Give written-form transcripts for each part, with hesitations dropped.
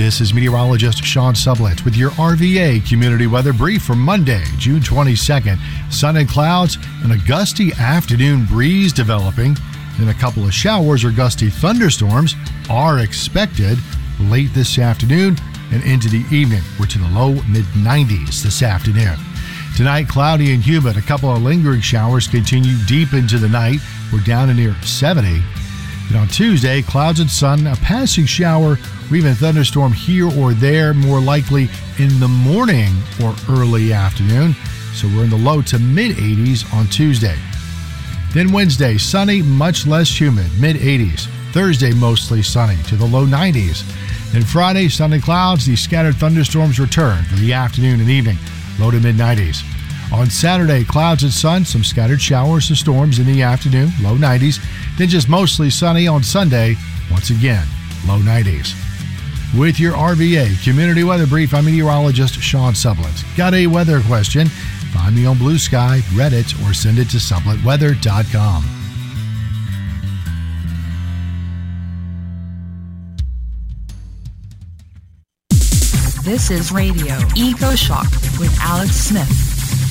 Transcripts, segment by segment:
This is meteorologist Sean Sublett with your RVA Community Weather Brief for Monday, June 22nd. Sun and clouds and a gusty afternoon breeze developing. Then a couple of showers or gusty thunderstorms are expected late this afternoon and into the evening. We're to the low mid-90s this afternoon. Tonight, cloudy and humid. A couple of lingering showers continue deep into the night. We're down to near 70. And on Tuesday, clouds and sun, a passing shower or even thunderstorm here or there, more likely in the morning or early afternoon. So we're in the low to mid-80s on Tuesday. Then Wednesday, sunny, much less humid, mid-80s. Thursday, mostly sunny to the low 90s. Then Friday, sun and clouds. These scattered thunderstorms return for the afternoon and evening, low to mid-90s. On Saturday, clouds and sun, some scattered showers and storms in the afternoon, low 90s. Then just mostly sunny on Sunday, once again, low 90s. With your RVA Community Weather Brief, I'm meteorologist Sean Sublett. Got a weather question? Find me on Blue Sky, Reddit, or send it to sublettweather.com. This is Radio Eco Shock with Alex Smith.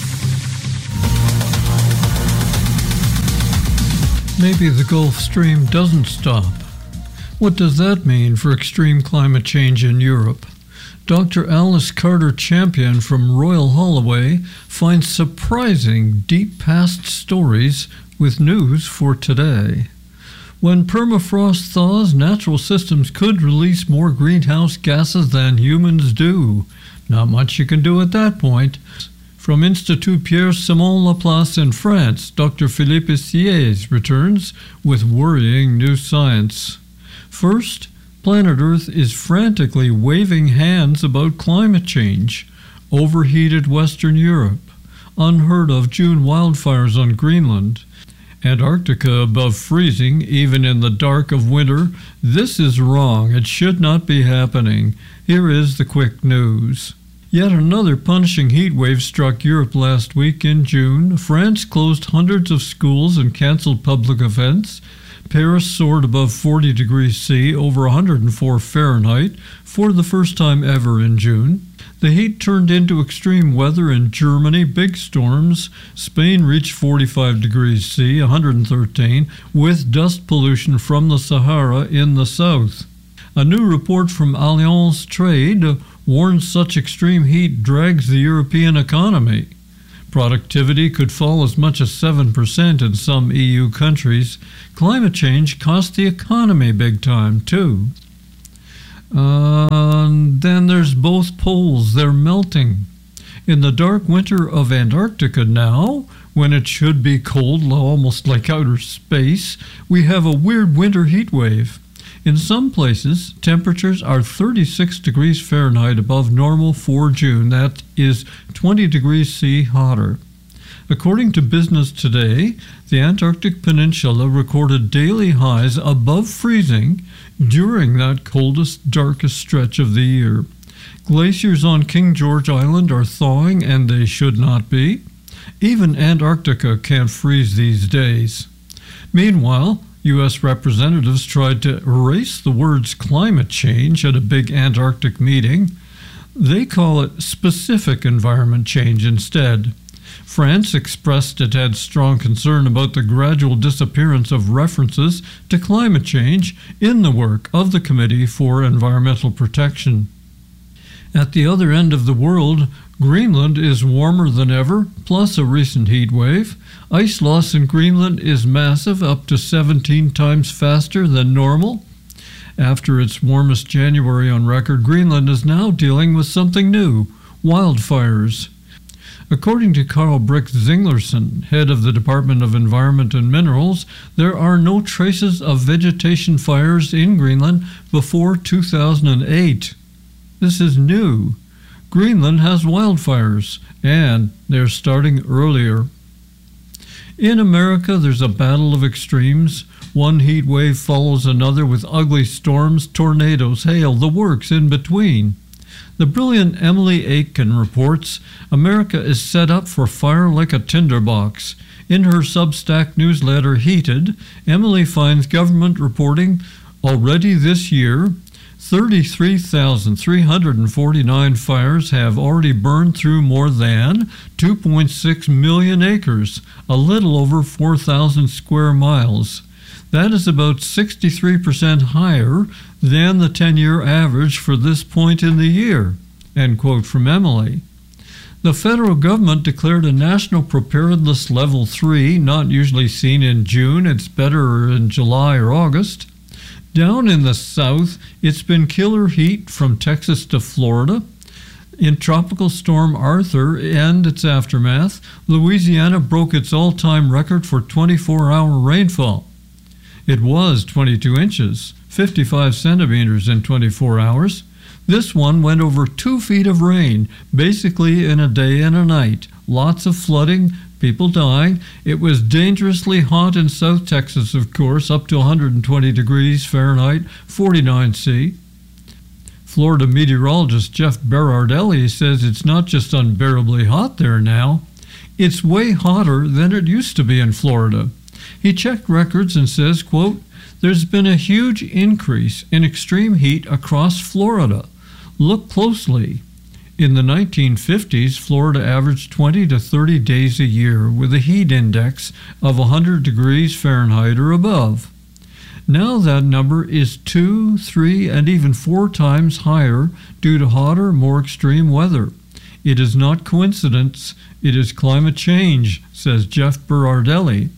Maybe the Gulf Stream doesn't stop. What does that mean for extreme climate change in Europe? Dr. Alice Carter-Champion from Royal Holloway finds surprising deep past stories with news for today. When permafrost thaws, natural systems could release more greenhouse gases than humans do. Not much you can do at that point. From Institut Pierre-Simon Laplace in France, Dr. Philippe Sieyès returns with worrying new science. First, planet Earth is frantically waving hands about climate change. Overheated Western Europe, unheard of June wildfires on Greenland, Antarctica above freezing even in the dark of winter. This is wrong. It should not be happening. Here is the quick news. Yet another punishing heat wave struck Europe last week in June. France closed hundreds of schools and canceled public events. Paris soared above 40 degrees C, over 104 Fahrenheit, for the first time ever in June. The heat turned into extreme weather in Germany, big storms. Spain reached 45 degrees C, 113, with dust pollution from the Sahara in the south. A new report from Allianz Trade warns such extreme heat drags the European economy. Productivity could fall as much as 7% in some EU countries. Climate change costs the economy big time, too. Then there's both poles. They're melting. In the dark winter of Antarctica now, when it should be cold, almost like outer space, we have a weird winter heat wave. In some places, temperatures are 36 degrees Fahrenheit above normal for June. That is 20 degrees C hotter. According to Business Today, the Antarctic Peninsula recorded daily highs above freezing during that coldest, darkest stretch of the year. Glaciers on King George Island are thawing, and they should not be. Even Antarctica can't freeze these days. Meanwhile, U.S. representatives tried to erase the words climate change at a big Antarctic meeting. They call it specific environment change instead. France expressed it had strong concern about the gradual disappearance of references to climate change in the work of the Committee for Environmental Protection. At the other end of the world, Greenland is warmer than ever, plus a recent heat wave. Ice loss in Greenland is massive, up to 17 times faster than normal. After its warmest January on record, Greenland is now dealing with something new, wildfires. According to Carl Brix Zinglerson, head of the Department of Environment and Minerals, there are no traces of vegetation fires in Greenland before 2008. This is new. Greenland has wildfires, and they're starting earlier. In America, there's a battle of extremes. One heat wave follows another with ugly storms, tornadoes, hail, the works in between. The brilliant Emily Aitken reports, America is set up for fire like a tinderbox. In her Substack newsletter, Heated, Emily finds government reporting already this year 33,349 fires have already burned through more than 2.6 million acres, a little over 4,000 square miles. That is about 63% higher than the 10-year average for this point in the year. End quote from Emily. The federal government declared a National Preparedness Level 3, not usually seen in June. It's better in July or August. Down in the south, it's been killer heat from Texas to Florida. In Tropical Storm Arthur and its aftermath, Louisiana broke its all-time record for 24-hour rainfall. It was 22 inches, 55 centimeters in 24 hours. This one went over 2 feet of rain, basically in a day and a night. Lots of flooding, people dying. It was dangerously hot in South Texas, of course, up to 120 degrees Fahrenheit, 49 C. Florida meteorologist Jeff Berardelli says it's not just unbearably hot there now, it's way hotter than it used to be in Florida. He checked records and says, quote, "There's been a huge increase in extreme heat across Florida. Look closely. In the 1950s, Florida averaged 20 to 30 days a year with a heat index of 100 degrees Fahrenheit or above. Now that number is 2, 3, and even 4 times higher due to hotter, more extreme weather. It is not coincidence, it is climate change," says Jeff Berardelli.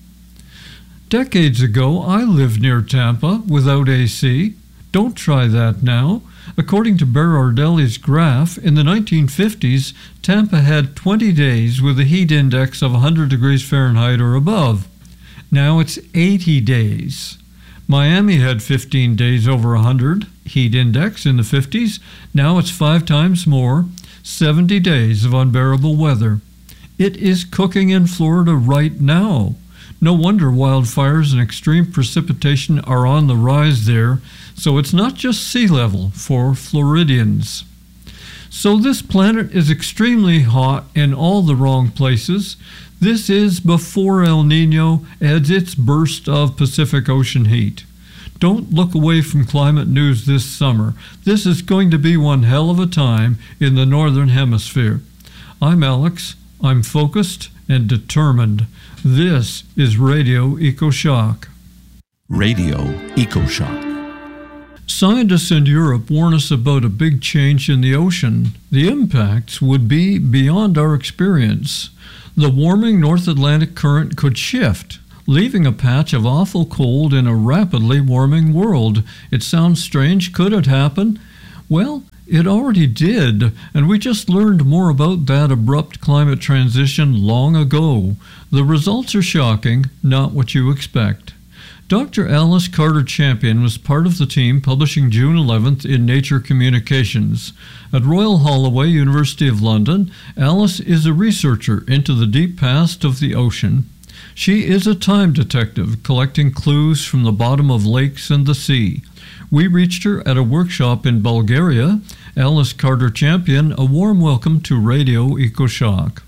Decades ago, I lived near Tampa without AC. Don't try that now. According to Berardelli's graph, in the 1950s, Tampa had 20 days with a heat index of 100 degrees Fahrenheit or above. Now it's 80 days. Miami had 15 days over 100 heat index in the 50s. Now it's 5 times more, 70 days of unbearable weather. It is cooking in Florida right now. No wonder wildfires and extreme precipitation are on the rise there, so it's not just sea level for Floridians. So this planet is extremely hot in all the wrong places. This is before El Nino adds its burst of Pacific Ocean heat. Don't look away from climate news this summer. This is going to be one hell of a time in the Northern Hemisphere. I'm Alex. I'm focused and determined. This is Radio EcoShock. Radio EcoShock. Scientists in Europe warn us about a big change in the ocean. The impacts would be beyond our experience. The warming North Atlantic current could shift, leaving a patch of awful cold in a rapidly warming world. It sounds strange. Could it happen? Well, it already did, and we just learned more about that abrupt climate transition long ago. The results are shocking, not what you expect. Dr. Alice Carter-Champion was part of the team publishing June 11th in Nature Communications. At Royal Holloway, University of London, Alice is a researcher into the deep past of the ocean. She is a time detective collecting clues from the bottom of lakes and the sea. We reached her at a workshop in Bulgaria. Alice Carter-Champion, a warm welcome to Radio EcoShock.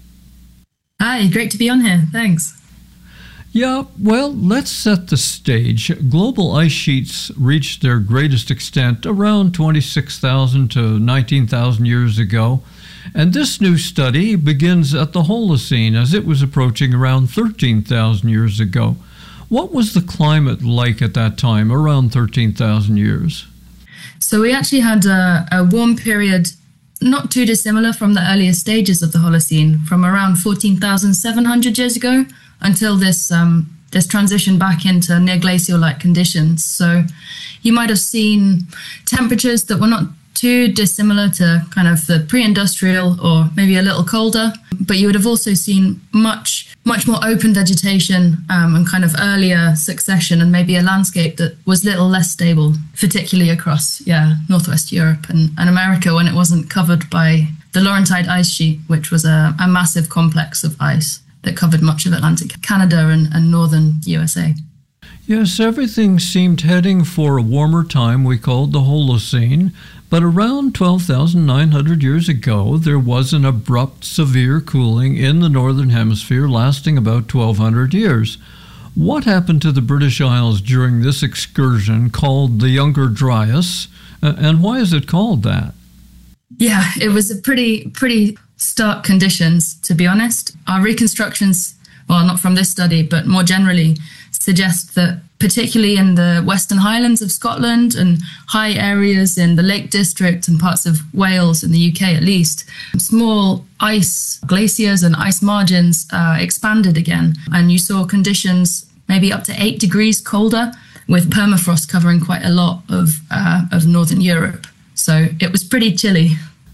Hi, great to be on here. Thanks. Yeah, well, let's set the stage. Global ice sheets reached their greatest extent around 26,000 to 19,000 years ago. And this new study begins at the Holocene, as it was approaching around 13,000 years ago. What was the climate like at that time, around 13,000 years? So we actually had a warm period not too dissimilar from the earlier stages of the Holocene, from around 14,700 years ago until this transition back into near glacial-like conditions. So you might have seen temperatures that were not too dissimilar to kind of the pre-industrial or maybe a little colder, but you would have also seen much more open vegetation and kind of earlier succession, and maybe a landscape that was a little less stable, particularly across Northwest Europe and America, when it wasn't covered by the Laurentide ice sheet, which was a massive complex of ice that covered much of Atlantic Canada and northern USA. Yes, everything seemed heading for a warmer time we called the Holocene, but around 12,900 years ago, there was an abrupt, severe cooling in the Northern Hemisphere lasting about 1,200 years. What happened to the British Isles during this excursion called the Younger Dryas, And why is it called that? Yeah, it was a pretty stark conditions, to be honest. Our reconstructions, well, not from this study, but more generally, suggest that particularly in the Western Highlands of Scotland and high areas in the Lake District and parts of Wales and the UK at least, small ice glaciers and ice margins expanded again. And you saw conditions maybe up to 8 degrees colder, with permafrost covering quite a lot of Northern Europe. So it was pretty chilly.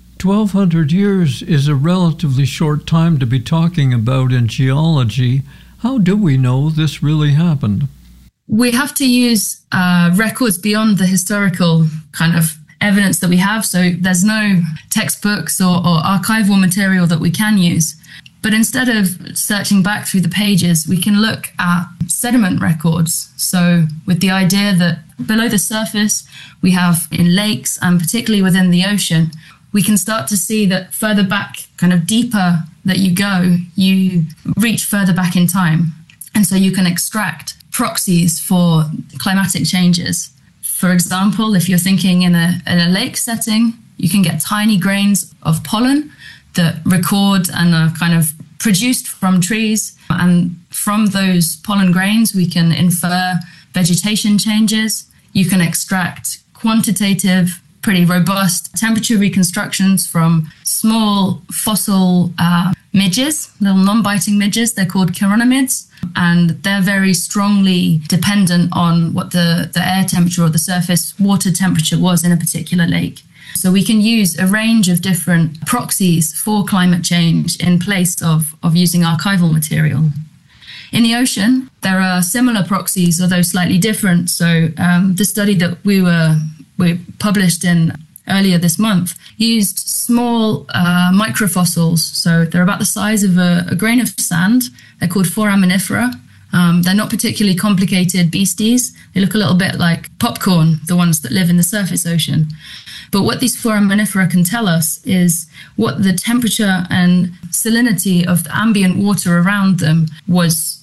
1,200 years is a relatively short time to be talking about in geology. How do we know this really happened? We have to use records beyond the historical kind of evidence that we have. So there's no textbooks or archival material that we can use. But instead of searching back through the pages, we can look at sediment records. So with the idea that below the surface, we have in lakes and particularly within the ocean, we can start to see that further back, kind of deeper that you go, you reach further back in time. And so you can extract proxies for climatic changes. For example, if you're thinking in a lake setting, you can get tiny grains of pollen that record and are kind of produced from trees. And from those pollen grains, we can infer vegetation changes. You can extract quantitative, pretty robust temperature reconstructions from small fossil midges, little non-biting midges. They're called chironomids, and they're very strongly dependent on what the air temperature or the surface water temperature was in a particular lake. So we can use a range of different proxies for climate change in place of using archival material. In the ocean, there are similar proxies, although slightly different. So the study that we published in earlier this month used small microfossils. So they're about the size of a grain of sand. They're called foraminifera. They're not particularly complicated beasties. They look a little bit like popcorn, the ones that live in the surface ocean. But what these foraminifera can tell us is what the temperature and salinity of the ambient water around them was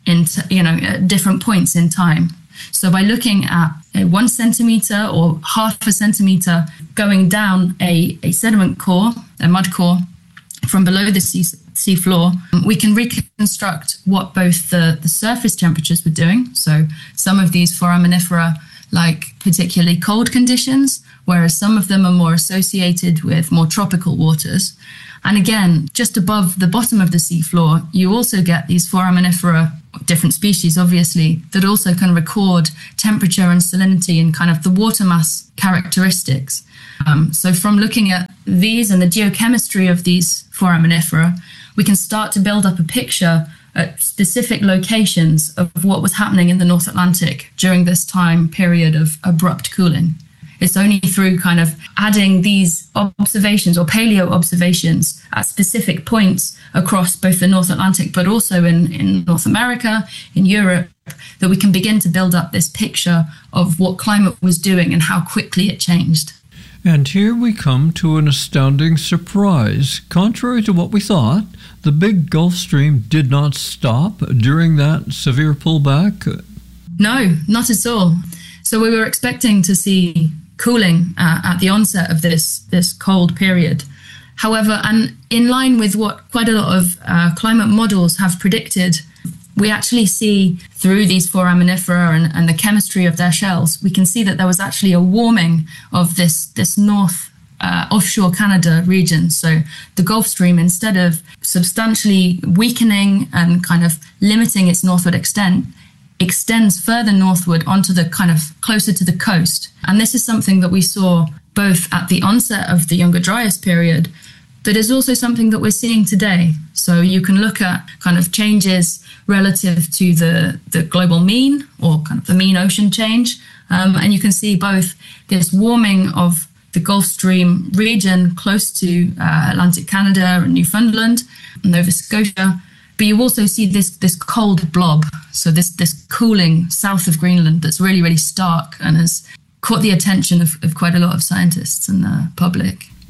at different points in time. So by looking at a 1 centimeter or half a centimeter going down a sediment core, a mud core, from below the sea floor, we can reconstruct what both the surface temperatures were doing. So some of these foraminifera like particularly cold conditions, whereas some of them are more associated with more tropical waters. And again, just above the bottom of the seafloor, you also get these foraminifera, different species obviously, that also can record temperature and salinity and kind of the water mass characteristics. So from looking at these and the geochemistry of these foraminifera, we can start to build up a picture at specific locations of what was happening in the North Atlantic during this time period of abrupt cooling. It's only through kind of adding these observations or paleo observations at specific points across both the North Atlantic, but also in North America, in Europe, that we can begin to build up this picture of what climate was doing and how quickly it changed. And here we come to an astounding surprise. Contrary to what we thought, the big Gulf Stream did not stop during that severe pullback. No, not at all. So we were expecting to see cooling at the onset of this cold period. However, and in line with what quite a lot of climate models have predicted, we actually see through these foraminifera and the chemistry of their shells, we can see that there was actually a warming of this north offshore Canada region. So the Gulf Stream, instead of substantially weakening and kind of limiting its northward extent, extends further northward onto the kind of closer to the coast. And this is something that we saw both at the onset of the Younger Dryas period, but is also something that we're seeing today. So you can look at kind of changes relative to the global mean or kind of the mean ocean change. And you can see both this warming of the Gulf Stream region close to Atlantic Canada and Newfoundland and Nova Scotia. But you also see this cold blob, so this cooling south of Greenland that's really, really stark and has caught the attention of quite a lot of scientists and the public.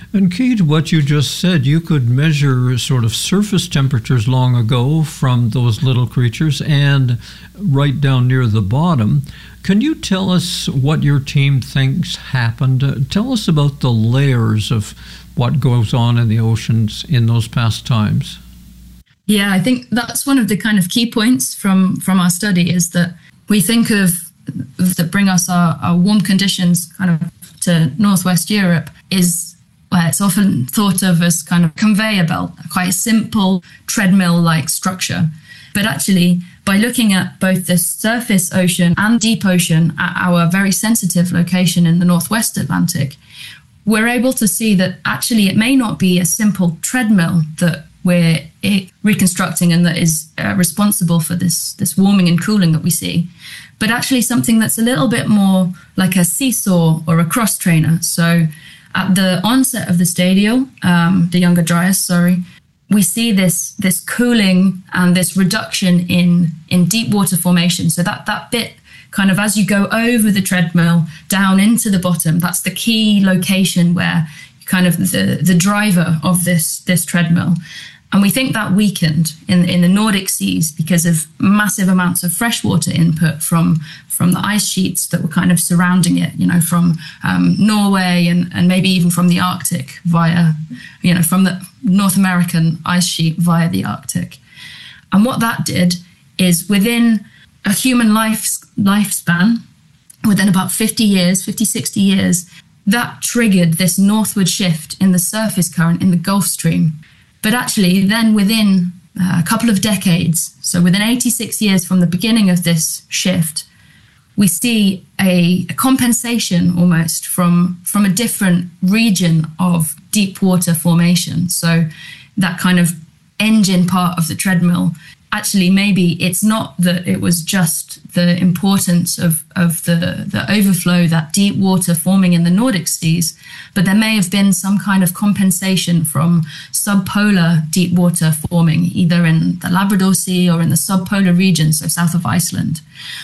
And key to what you just said, you could measure sort of surface temperatures long ago from those little creatures and right down near the bottom. Can you tell us what your team thinks happened? Tell us about the layers of what goes on in the oceans in those past times. Yeah, I think that's one of the kind of key points from our study is that we think of that bring us our warm conditions kind of to Northwest Europe is it's often thought of as kind of conveyor belt, quite a simple treadmill-like structure. But actually, by looking at both the surface ocean and deep ocean at our very sensitive location in the Northwest Atlantic, we're able to see that actually it may not be a simple treadmill that we're reconstructing and that is responsible for this warming and cooling that we see, but actually something that's a little bit more like a seesaw or a cross trainer. So at the onset of the stadial, the Younger Dryas, we see this cooling and this reduction in deep water formation. So that bit kind of as you go over the treadmill down into the bottom, that's the key location where kind of the driver of this treadmill. And we think that weakened in the Nordic seas because of massive amounts of freshwater input from the ice sheets that were kind of surrounding it, from Norway and maybe even from the Arctic from the North American ice sheet via the Arctic. And what that did is within a human lifespan, within about 50, 60 years, that triggered this northward shift in the surface current in the Gulf Stream. But actually, then within a couple of decades, so within 86 years from the beginning of this shift, we see a compensation almost from a different region of deep water formation. So that kind of engine part of the treadmill, actually maybe it's not that it was just the importance of the overflow, that deep water forming in the Nordic seas, but there may have been some kind of compensation from subpolar deep water forming, either in the Labrador Sea or in the subpolar region, so south of Iceland.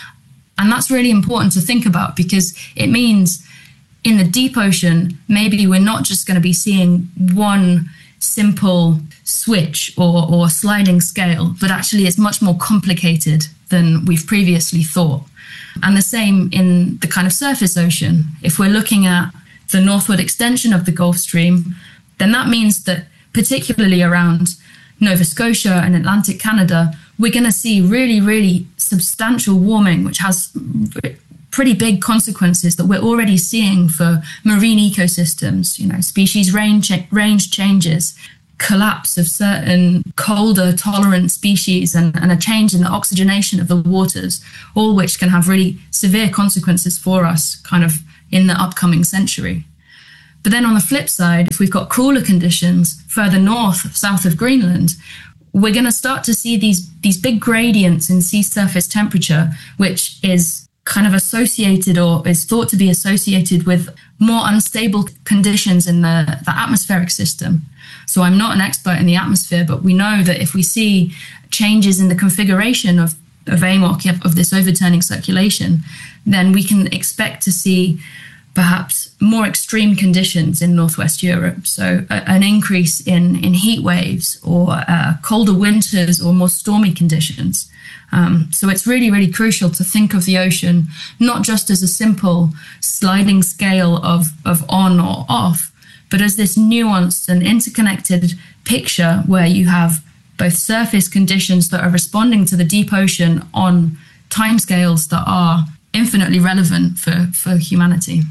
And that's really important to think about because it means in the deep ocean, maybe we're not just going to be seeing one simple switch or sliding scale, but actually it's much more complicated than we've previously thought. And the same in the kind of surface ocean. If we're looking at the northward extension of the Gulf Stream, then that means that particularly around Nova Scotia and Atlantic Canada, we're going to see really, really substantial warming, which has pretty big consequences that we're already seeing for marine ecosystems, species range changes, collapse of certain colder tolerant species and a change in the oxygenation of the waters, all which can have really severe consequences for us kind of in the upcoming century. But then on the flip side, if we've got cooler conditions further north, south of Greenland, we're going to start to see these big gradients in sea surface temperature, which is kind of associated or is thought to be associated with more unstable conditions in the atmospheric system. So I'm not an expert in the atmosphere, but we know that if we see changes in the configuration of AMOC, of this overturning circulation, then we can expect to see perhaps more extreme conditions in Northwest Europe. So an increase in heat waves or colder winters or more stormy conditions. So it's really, really crucial to think of the ocean not just as a simple sliding scale of on or off, but as this nuanced and interconnected picture where you have both surface conditions that are responding to the deep ocean on timescales that are infinitely relevant for humanity.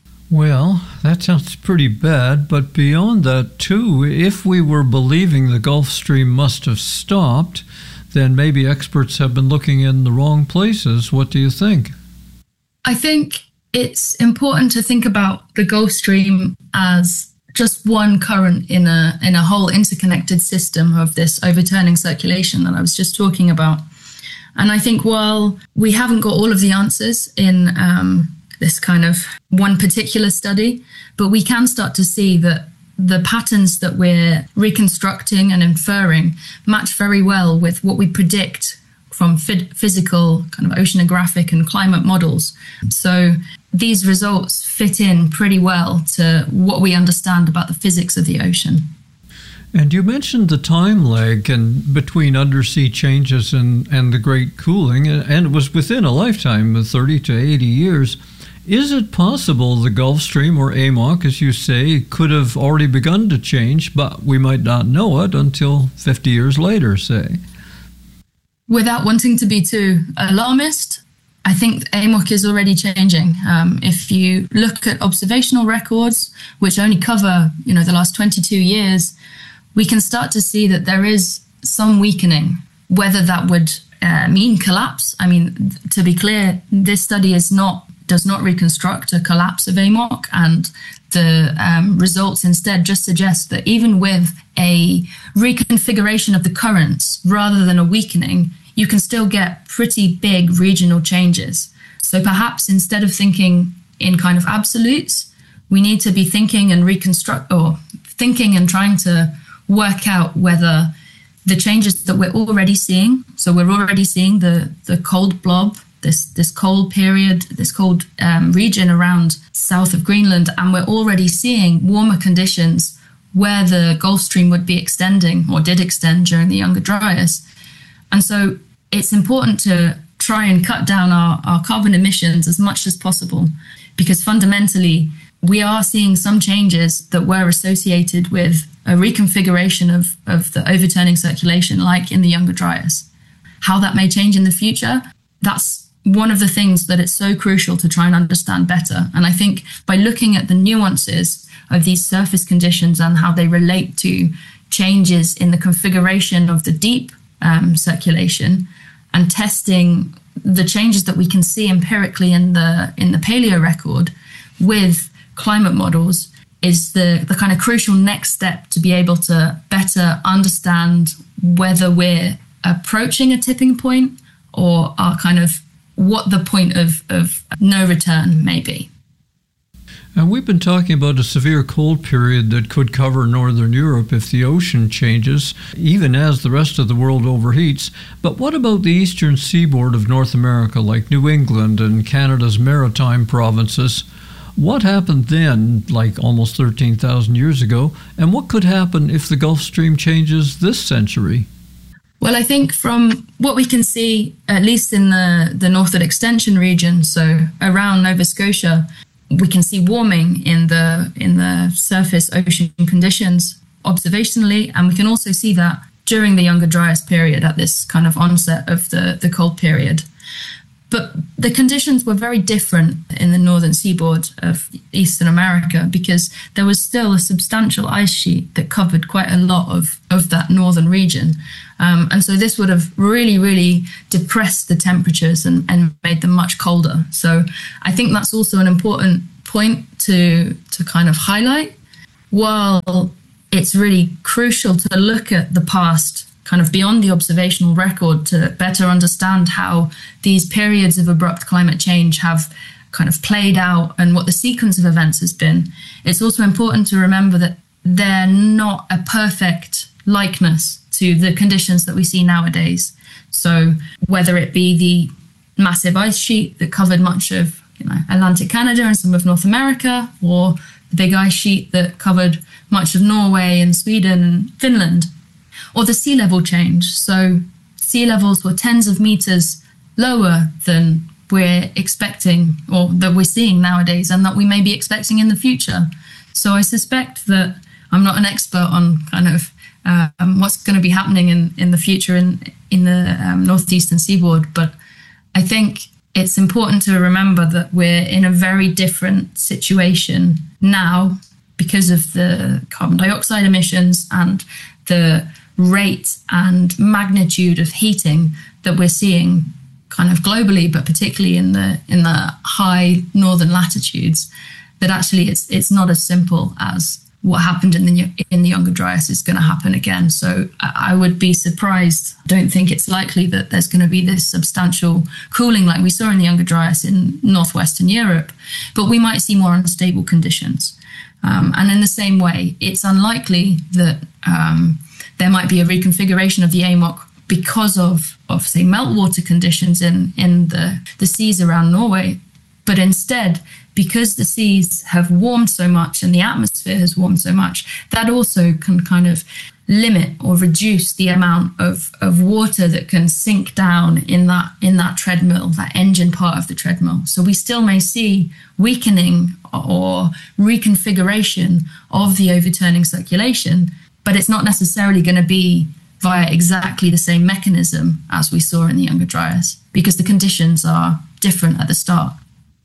Well, that sounds pretty bad, but beyond that too, if we were believing the Gulf Stream must have stopped, then maybe experts have been looking in the wrong places. What do you think? I think it's important to think about the Gulf Stream as just one current in a whole interconnected system of this overturning circulation that I was just talking about. And I think while we haven't got all of the answers in this kind of one particular study, but we can start to see that the patterns that we're reconstructing and inferring match very well with what we predict from physical kind of oceanographic and climate models. So these results fit in pretty well to what we understand about the physics of the ocean. And you mentioned the time lag between undersea changes and the great cooling, and it was within a lifetime of 30 to 80 years. Is it possible the Gulf Stream, or AMOC, as you say, could have already begun to change, but we might not know it until 50 years later, say? Without wanting to be too alarmist, I think AMOC is already changing. If you look at observational records, which only cover, the last 22 years, we can start to see that there is some weakening. Whether that would mean collapse, to be clear, this study does not reconstruct a collapse of AMOC, and the results instead just suggest that even with a reconfiguration of the currents rather than a weakening, you can still get pretty big regional changes. So perhaps instead of thinking in kind of absolutes, we need to be thinking and trying to work out whether the changes that we're already seeing, so we're already seeing the cold blob, this cold period, this cold region around south of Greenland, and we're already seeing warmer conditions where the Gulf Stream would be extending or did extend during the Younger Dryas. And so it's important to try and cut down our carbon emissions as much as possible, because fundamentally we are seeing some changes that were associated with a reconfiguration of the overturning circulation, like in the Younger Dryas. How that may change in the future, that's one of the things that it's so crucial to try and understand better. And I think by looking at the nuances of these surface conditions and how they relate to changes in the configuration of the deep circulation, and testing the changes that we can see empirically in the paleo record with climate models, is the kind of crucial next step to be able to better understand whether we're approaching a tipping point or are kind of what the point of no return may be. And we've been talking about a severe cold period that could cover northern Europe if the ocean changes, even as the rest of the world overheats. But what about the eastern seaboard of North America, like New England and Canada's maritime provinces? What happened then, like almost 13,000 years ago, and what could happen if the Gulf Stream changes this century? Well, I think from what we can see, at least in the northern extension region, so around Nova Scotia, we can see warming in the surface ocean conditions observationally, and we can also see that during the Younger Dryas period at this kind of onset of the cold period. But the conditions were very different in the northern seaboard of Eastern America, because there was still a substantial ice sheet that covered quite a lot of that northern region. And so this would have really, really depressed the temperatures and made them much colder. So I think that's also an important point to kind of highlight. While it's really crucial to look at the past kind of beyond the observational record to better understand how these periods of abrupt climate change have kind of played out and what the sequence of events has been, it's also important to remember that they're not a perfect likeness to the conditions that we see nowadays. So whether it be the massive ice sheet that covered much of Atlantic Canada and some of North America, or the big ice sheet that covered much of Norway and Sweden and Finland, or the sea level change. So sea levels were tens of meters lower than we're expecting, or that we're seeing nowadays, and that we may be expecting in the future. So I suspect that I'm not an expert on kind of what's going to be happening in the future in the northeastern seaboard, but I think it's important to remember that we're in a very different situation now because of the carbon dioxide emissions and the rate and magnitude of heating that we're seeing kind of globally, but particularly in the high northern latitudes, that actually it's not as simple as what happened in the Younger Dryas is going to happen again. So I would be surprised. I don't think it's likely that there's going to be this substantial cooling like we saw in the Younger Dryas in northwestern Europe, but we might see more unstable conditions. And in the same way, it's unlikely that there might be a reconfiguration of the AMOC because of say, meltwater conditions in the seas around Norway. But instead, because the seas have warmed so much and the atmosphere has warmed so much, that also can kind of limit or reduce the amount of water that can sink down in that treadmill, that engine part of the treadmill. So we still may see weakening or reconfiguration of the overturning circulation, but it's not necessarily going to be via exactly the same mechanism as we saw in the Younger Dryas, because the conditions are different at the start.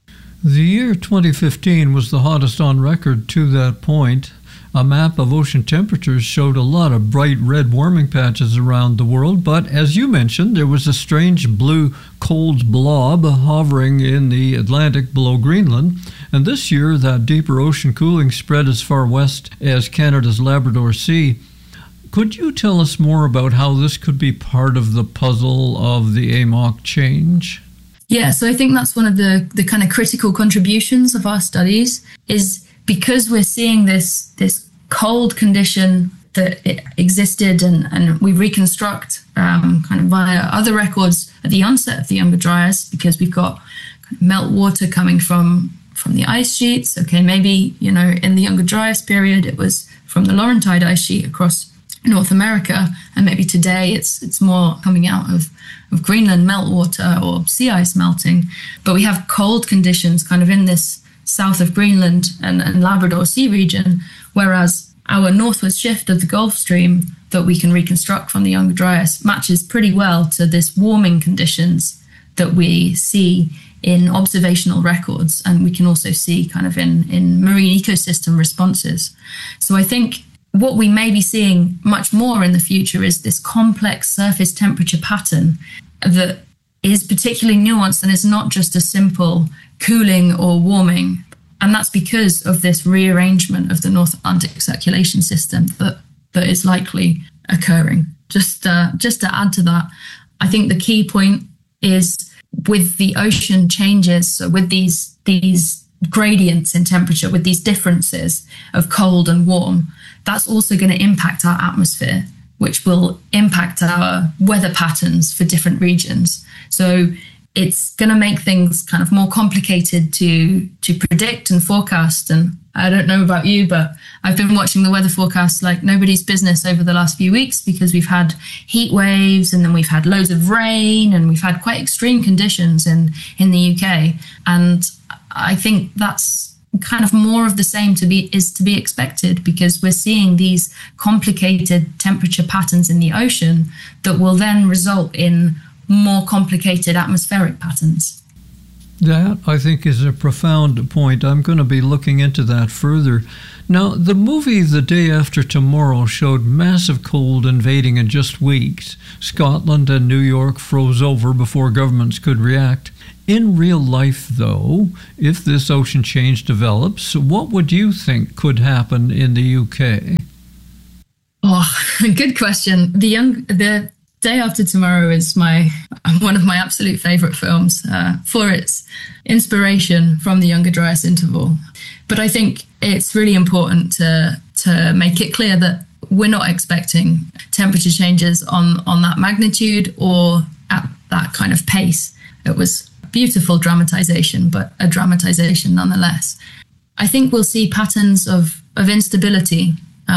The year 2015 was the hottest on record to that point. A map of ocean temperatures showed a lot of bright red warming patches around the world, but as you mentioned, there was a strange blue cold blob hovering in the Atlantic below Greenland. And this year, that deeper ocean cooling spread as far west as Canada's Labrador Sea. Could you tell us more about how this could be part of the puzzle of the AMOC change? Yeah, so I think that's one of the kind of critical contributions of our studies, is because we're seeing this cold condition that it existed and we reconstruct kind of via other records at the onset of the Younger Dryas, because we've got meltwater coming from the ice sheets. Okay, maybe, in the Younger Dryas period, it was from the Laurentide ice sheet across North America, and maybe today it's more coming out of Greenland meltwater or sea ice melting. But we have cold conditions kind of in this south of Greenland and Labrador Sea region, whereas our northward shift of the Gulf Stream that we can reconstruct from the Younger Dryas matches pretty well to this warming conditions that we see in observational records, and we can also see kind of in marine ecosystem responses. So I think what we may be seeing much more in the future is this complex surface temperature pattern that is particularly nuanced and is not just a simple cooling or warming. And that's because of this rearrangement of the North Atlantic circulation system that is likely occurring. Just to add to that, I think the key point is with the ocean changes, so with these gradients in temperature, with these differences of cold and warm, that's also going to impact our atmosphere, which will impact our weather patterns for different regions. So it's going to make things kind of more complicated to predict and forecast. And I don't know about you, but I've been watching the weather forecast like nobody's business over the last few weeks, because we've had heat waves, and then we've had loads of rain, and we've had quite extreme conditions in the UK. And I think that's kind of more of the same to be expected, because we're seeing these complicated temperature patterns in the ocean that will then result in more complicated atmospheric patterns. That, I think, is a profound point. I'm going to be looking into that further. Now, the movie The Day After Tomorrow showed massive cold invading in just weeks. Scotland and New York froze over before governments could react. In real life, though, if this ocean change develops, what would you think could happen in the UK? Oh, good question. The Day After Tomorrow is one of my absolute favourite films for its inspiration from the Younger Dryas interval. But I think it's really important to make it clear that we're not expecting temperature changes on that magnitude or at that kind of pace. It was beautiful dramatization, but a dramatization nonetheless. I think we'll see patterns of instability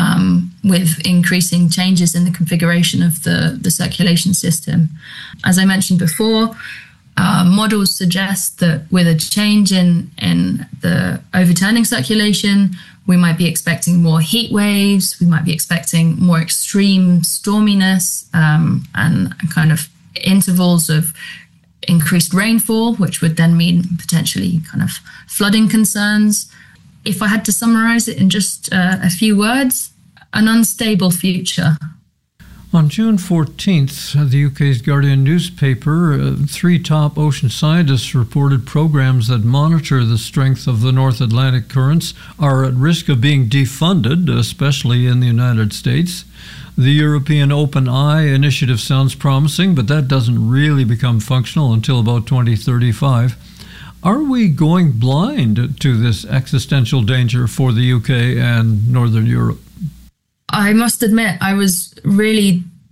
with increasing changes in the configuration of the circulation system. As I mentioned before, models suggest that with a change in the overturning circulation, we might be expecting more heat waves, we might be expecting more extreme storminess, and kind of intervals of increased rainfall, which would then mean potentially kind of flooding concerns. If I had to summarize it in just a few words, an unstable future. On June 14th, the UK's Guardian newspaper, 3 top ocean scientists reported programs that monitor the strength of the North Atlantic currents are at risk of being defunded, especially in the United States. The European Open Eye initiative sounds promising, but that doesn't really become functional until about 2035. Are we going blind to this existential danger for the UK and Northern Europe? I must admit, I was really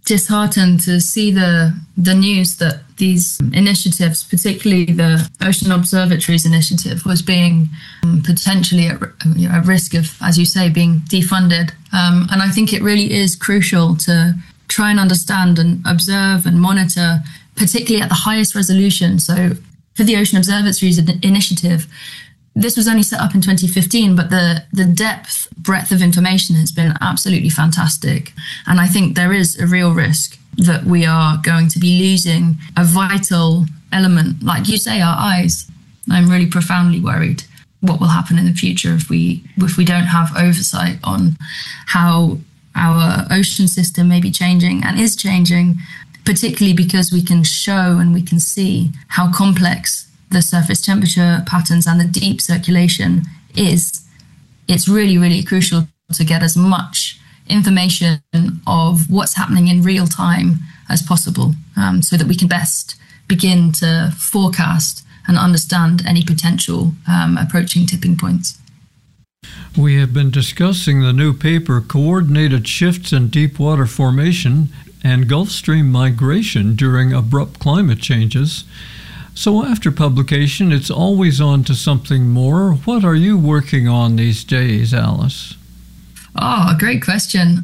disheartened to see the news that these initiatives, particularly the Ocean Observatories Initiative, was being potentially at risk of, as you say, being defunded. And I think it really is crucial to try and understand and observe and monitor, particularly at the highest resolution. So for the Ocean Observatories Initiative, this was only set up in 2015, but the breadth of information has been absolutely fantastic. And I think there is a real risk that we are going to be losing a vital element, like you say, our eyes. I'm really profoundly worried what will happen in the future if we don't have oversight on how our ocean system may be changing and is changing, particularly because we can show and we can see how complex the surface temperature patterns and the deep circulation is. It's really, really crucial to get as much information of what's happening in real time as possible, so that we can best begin to forecast and understand any potential approaching tipping points. We have been discussing the new paper, Coordinated Shifts in Deep Water Formation and Gulf Stream Migration During Abrupt Climate Changes. So after publication, it's always on to something more. What are you working on these days, Alice? Oh, great question.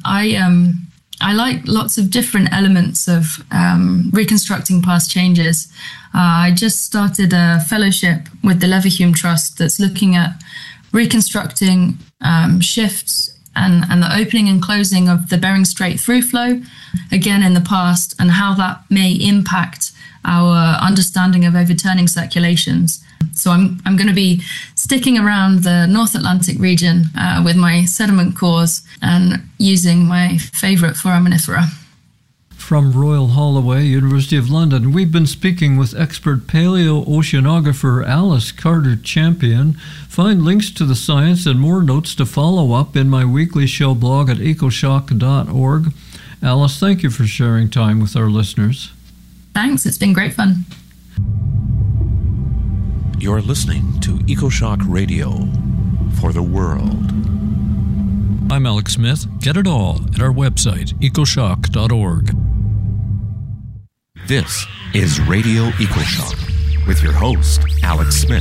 I like lots of different elements of reconstructing past changes. I just started a fellowship with the Leverhulme Trust that's looking at reconstructing shifts and the opening and closing of the Bering Strait through flow, again in the past, and how that may impact our understanding of overturning circulations. So I'm going to be sticking around the North Atlantic region with my sediment cores and using my favourite foraminifera. From Royal Holloway, University of London, we've been speaking with expert paleoceanographer Alice Carter-Champion. Find links to the science and more notes to follow up in my weekly show blog at ecoshock.org. Alice, thank you for sharing time with our listeners. Thanks, it's been great fun. You're listening to EcoShock Radio for the world. I'm Alex Smith. Get it all at our website, ecoshock.org. This is Radio EcoShock with your host, Alex Smith.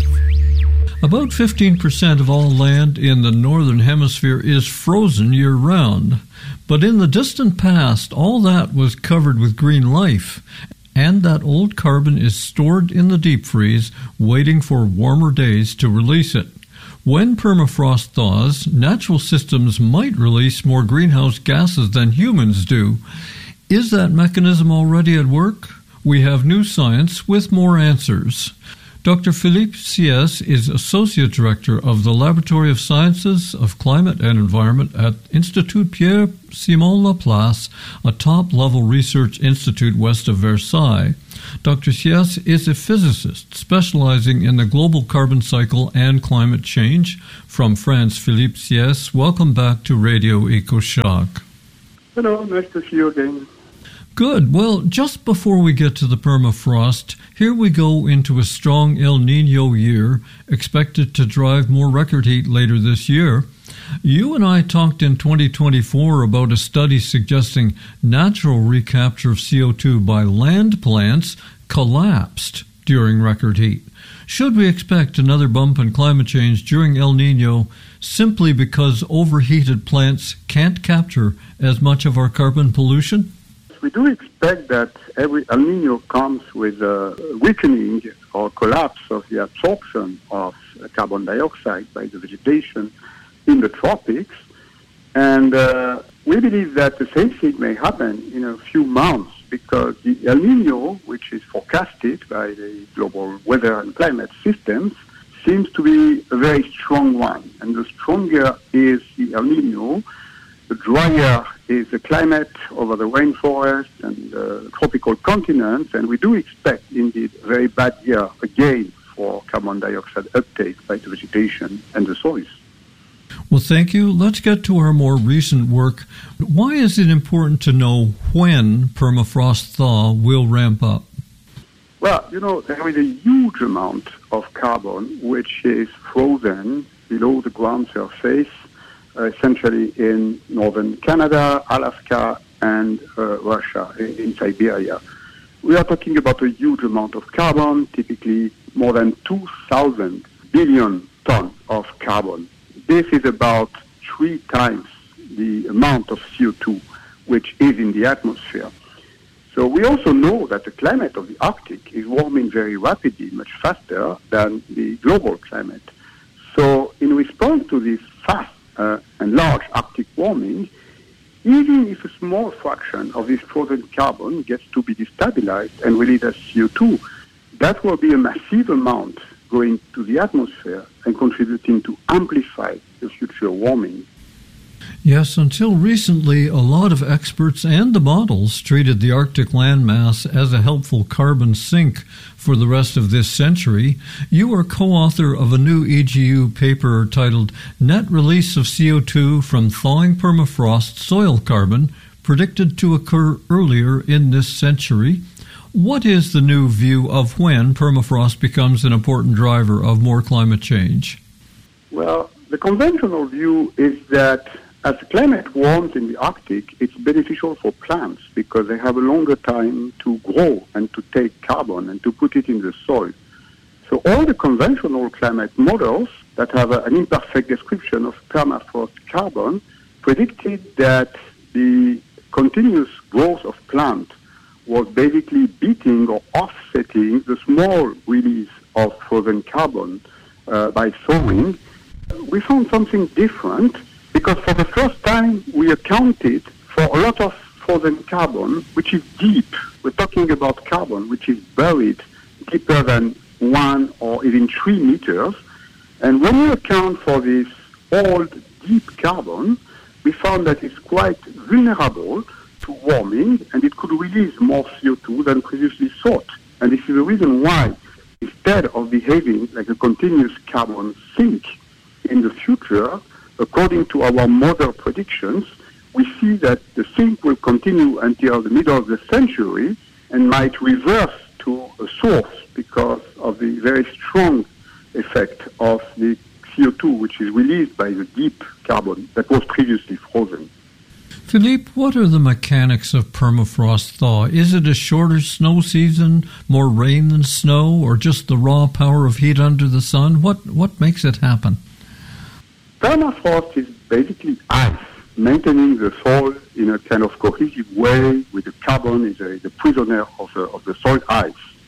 About 15% of all land in the Northern Hemisphere is frozen year-round. But in the distant past, all that was covered with green life, and that old carbon is stored in the deep freeze, waiting for warmer days to release it. When permafrost thaws, natural systems might release more greenhouse gases than humans do. Is that mechanism already at work? We have new science with more answers. Dr. Philippe Siès is Associate Director of the Laboratory of Sciences of Climate and Environment at Institut Pierre-Simon Laplace, a top-level research institute west of Versailles. Dr. Siès is a physicist specializing in the global carbon cycle and climate change. From France, Philippe Siès, welcome back to Radio EcoShock. Hello, nice to see you again. Good. Well, just before we get to the permafrost, here we go into a strong El Niño year, expected to drive more record heat later this year. You and I talked in 2024 about a study suggesting natural recapture of CO2 by land plants collapsed during record heat. Should we expect another bump in climate change during El Niño simply because overheated plants can't capture as much of our carbon pollution? We do expect that every El Niño comes with a weakening or collapse of the absorption of carbon dioxide by the vegetation in the tropics. And we believe that the same thing may happen in a few months because the El Niño, which is forecasted by the global weather and climate systems, seems to be a very strong one. And the stronger is the El Niño, the drier is the climate over the rainforest and the tropical continents, and we do expect, indeed, a very bad year again for carbon dioxide uptake by the vegetation and the soils. Well, thank you. Let's get to our more recent work. Why is it important to know when permafrost thaw will ramp up? Well, there is a huge amount of carbon which is frozen below the ground surface, essentially in northern Canada, Alaska, and Russia in Siberia. We are talking about a huge amount of carbon, typically more than 2,000 billion tons of carbon. This is about 3 times the amount of CO2 which is in the atmosphere. So we also know that the climate of the Arctic is warming very rapidly, much faster than the global climate. So in response to this fast and large Arctic warming, even if a small fraction of this frozen carbon gets to be destabilized and released as CO2, that will be a massive amount going to the atmosphere and contributing to amplify the future warming. Yes, until recently, a lot of experts and the models treated the Arctic landmass as a helpful carbon sink for the rest of this century. You are co-author of a new EGU paper titled Net Release of CO2 from Thawing Permafrost Soil Carbon, Predicted to Occur Earlier in This Century. What is the new view of when permafrost becomes an important driver of more climate change? Well, the conventional view is that as the climate warms in the Arctic, it's beneficial for plants because they have a longer time to grow and to take carbon and to put it in the soil. So all the conventional climate models that have an imperfect description of permafrost carbon predicted that the continuous growth of plants was basically beating or offsetting the small release of frozen carbon by thawing. We found something different, because for the first time we accounted for a lot of frozen carbon, which is deep. We're talking about carbon which is buried deeper than 1 or even 3 meters. And when we account for this old, deep carbon, we found that it's quite vulnerable to warming, and it could release more CO2 than previously thought. And this is the reason why, instead of behaving like a continuous carbon sink in the future, according to our model predictions, we see that the sink will continue until the middle of the century and might reverse to a source because of the very strong effect of the CO2 which is released by the deep carbon that was previously frozen. Philippe, what are the mechanics of permafrost thaw? Is it a shorter snow season, more rain than snow, or just the raw power of heat under the sun? What makes it happen? Permafrost is basically ice, maintaining the soil in a kind of cohesive way with the carbon is the prisoner of the soil ice.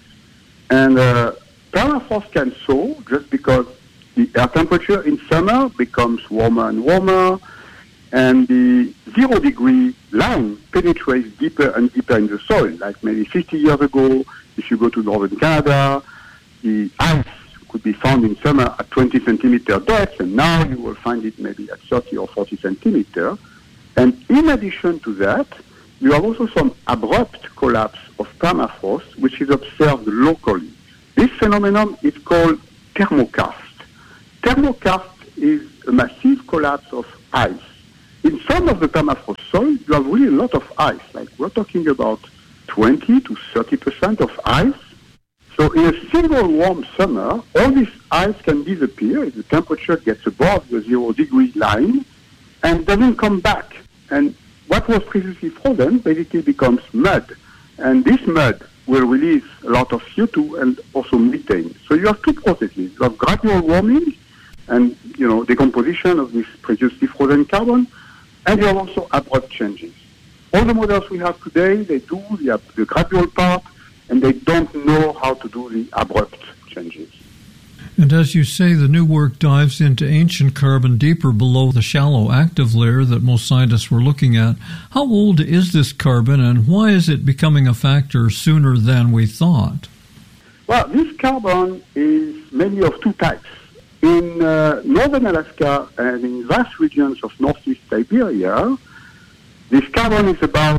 And permafrost can thaw just because the air temperature in summer becomes warmer and warmer, and the 0 degree line penetrates deeper and deeper in the soil. Like maybe 50 years ago, if you go to northern Canada, the ice could be found in summer at 20 centimeter depth, and now you will find it maybe at 30 or 40 centimeter. And in addition to that, you have also some abrupt collapse of permafrost, which is observed locally. This phenomenon is called thermokarst. Thermokarst is a massive collapse of ice. In some of the permafrost soil, you have really a lot of ice. Like we're talking about 20 to 30% of ice. So in a single warm summer, all this ice can disappear if the temperature gets above the 0 degree line and doesn't come back. And what was previously frozen basically becomes mud. And this mud will release a lot of CO2 and also methane. So you have two processes. You have gradual warming and, decomposition of this previously frozen carbon, and you have also abrupt changes. All the models we have today, they do the gradual part, and they don't know how to do the abrupt changes. And as you say, the new work dives into ancient carbon deeper below the shallow active layer that most scientists were looking at. How old is this carbon, and why is it becoming a factor sooner than we thought? Well, this carbon is mainly of two types. In northern Alaska and in vast regions of northeast Siberia, this carbon is about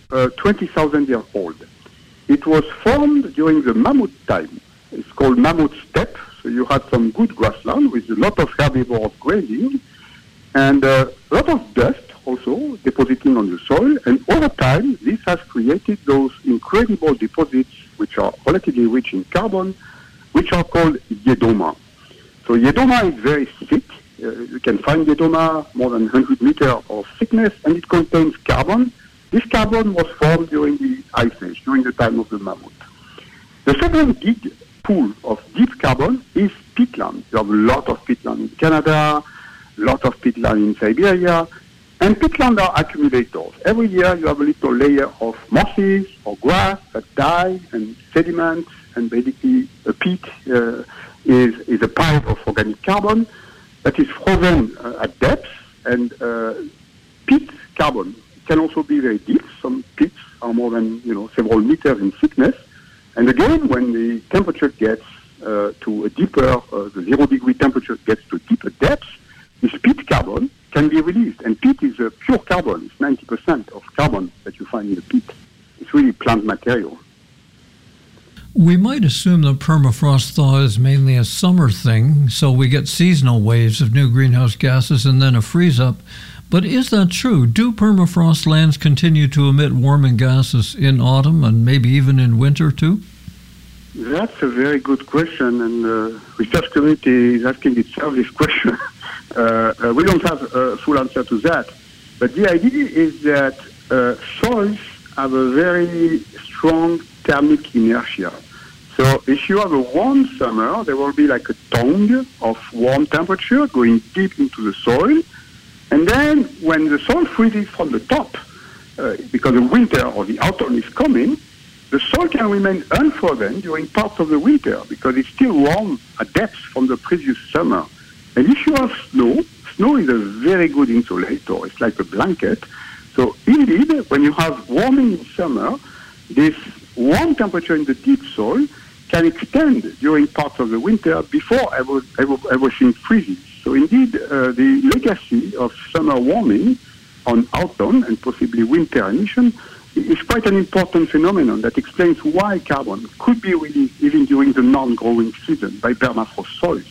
20,000 years old. It was formed during the mammoth time. It's called mammoth steppe. So you had some good grassland with a lot of herbivores grazing and a lot of dust also depositing on the soil. And over time, this has created those incredible deposits which are relatively rich in carbon, which are called Yedoma. So Yedoma is very thick. You can find Yedoma more than 100 meters of thickness, and it contains carbon This carbon was formed during the Ice Age, during the time of the mammoth. The second big pool of deep carbon is peatland. You have a lot of peatland in Canada, a lot of peatland in Siberia, and peatland are accumulators. Every year you have a little layer of mosses or grass that die and sediment, and basically a peat is a pile of organic carbon that is frozen at depth, and peat carbon can also be very deep. Some peats are more than several meters in thickness. And again, when the temperature gets to a deeper, the 0 degree temperature gets to deeper depths, this peat carbon can be released. And peat is a pure carbon. It's 90% of carbon that you find in the peat. It's really plant material. We might assume that permafrost thaw is mainly a summer thing, so we get seasonal waves of new greenhouse gases and then a freeze-up. But is that true? Do permafrost lands continue to emit warming gases in autumn and maybe even in winter too? That's a very good question, and the research community is asking itself this question. We don't have a full answer to that. But the idea is that soils have a very strong thermic inertia. So if you have a warm summer, there will be like a tongue of warm temperature going deep into the soil. And then when the soil freezes from the top, because the winter or the autumn is coming, the soil can remain unfrozen during parts of the winter because it's still warm at depth from the previous summer. And if you have snow, snow is a very good insulator. It's like a blanket. So indeed, when you have warming in summer, this warm temperature in the deep soil can extend during parts of the winter before everything freezes. So indeed, the legacy of summer warming on autumn and possibly winter emission is quite an important phenomenon that explains why carbon could be released even during the non-growing season by permafrost soils.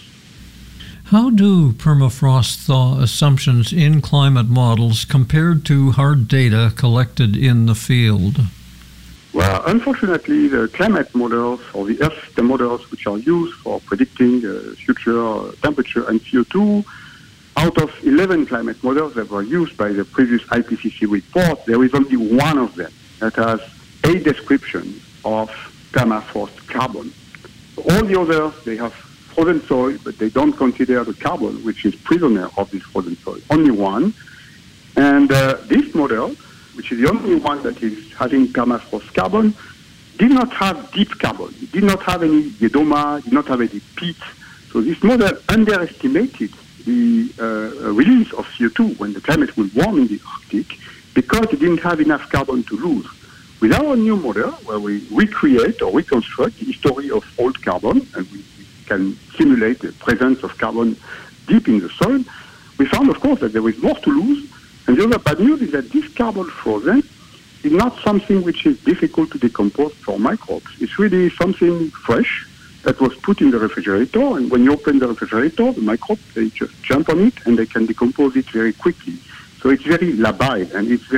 How do permafrost thaw assumptions in climate models compared to hard data collected in the field? Well, unfortunately, the climate models or the Earth system models which are used for predicting future temperature and CO2, out of 11 climate models that were used by the previous IPCC report, there is only one of them that has a description of permafrost carbon. All the others, they have frozen soil, but they don't consider the carbon which is prisoner of this frozen soil. Only one. And this model, which is the only one that is having permafrost carbon, did not have deep carbon. It did not have any Yedoma, did not have any peat. So this model underestimated the release of CO2 when the climate will warm in the Arctic because it didn't have enough carbon to lose. With our new model, where we recreate or reconstruct the history of old carbon, and we can simulate the presence of carbon deep in the soil, we found, of course, that there is more to lose. And the other bad news is that this carbon frozen is not something which is difficult to decompose for microbes. It's really something fresh that was put in the refrigerator, and when you open the refrigerator, the microbes, they just jump on it and they can decompose it very quickly. So it's very labile and it's very